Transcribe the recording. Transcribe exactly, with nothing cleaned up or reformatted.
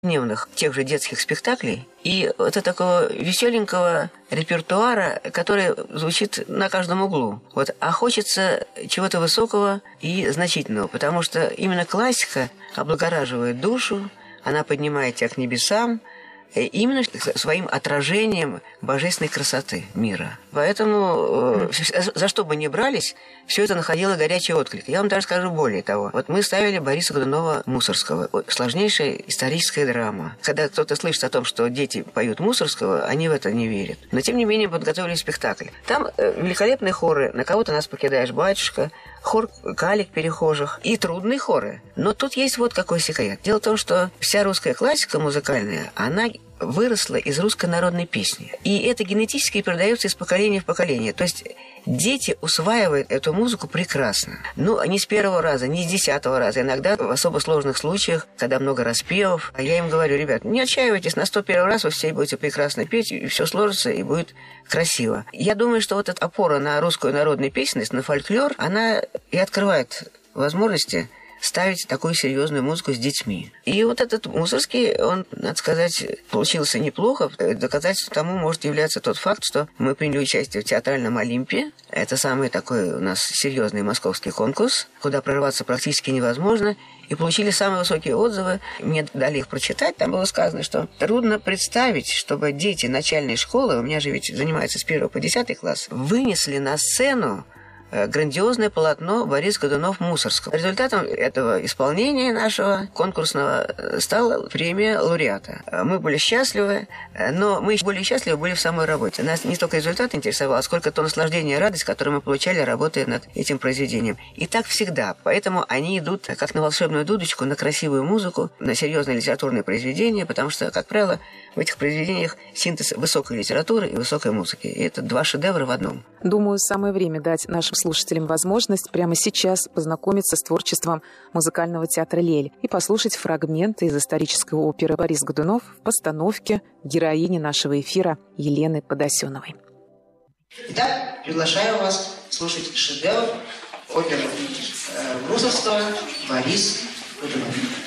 дневных тех же детских спектаклей и вот такого веселенького репертуара, который звучит на каждом углу. Вот. А хочется чего-то высокого и значительного, потому что именно классика облагораживает душу, она поднимает тебя к небесам, именно своим отражением божественной красоты мира. Поэтому э, за что бы ни брались, все это находило горячий отклик. Я вам даже скажу более того. Вот мы ставили Бориса Годунова-Мусоргского. Сложнейшая историческая драма. Когда кто-то слышит о том, что дети поют Мусоргского, они в это не верят. Но тем не менее подготовили спектакль. Там э, великолепные хоры «На кого ты нас покидаешь, батюшка», хор «Калик перехожих» и трудные хоры. Но тут есть вот какой секрет. Дело в том, что вся русская классика музыкальная, она выросла из русской народной песни. И это генетически передается из поколения в поколение. То есть дети усваивают эту музыку прекрасно. Ну, не с первого раза, не с десятого раза. Иногда в особо сложных случаях, когда много распевов, я им говорю: ребят, не отчаивайтесь, на сто первый раз вы все будете прекрасно петь, и все сложится, и будет красиво. Я думаю, что вот эта опора на русскую народную песенность, на фольклор, она и открывает возможности ставить такую серьезную музыку с детьми. И вот этот Мусоргский, он, надо сказать, получился неплохо. Доказательством тому может являться тот факт, что мы приняли участие в театральном Олимпе. Это самый такой у нас серьезный московский конкурс, куда прорваться практически невозможно. И получили самые высокие отзывы. Мне дали их прочитать. Там было сказано, что трудно представить, чтобы дети начальной школы, у меня же ведь занимаются с первого по десятый класс, вынесли на сцену грандиозное полотно Борис Годунов-Мусоргского. Результатом этого исполнения нашего конкурсного стала премия лауреата. Мы были счастливы, но мы еще более счастливы были в самой работе. Нас не только результат интересовал, а сколько то наслаждение и радость, которую мы получали, работая над этим произведением. И так всегда. Поэтому они идут как на волшебную дудочку, на красивую музыку, на серьезное литературное произведение, потому что, как правило, в этих произведениях синтез высокой литературы и высокой музыки. И это два шедевра в одном. Думаю, самое время дать нашим слушателям возможность прямо сейчас познакомиться с творчеством музыкального театра «Лель» и послушать фрагменты из исторической оперы «Борис Годунов» в постановке героини нашего эфира Елены Подосеновой. Итак, приглашаю вас слушать шедевр оперы Мусоргского «Борис Годунов».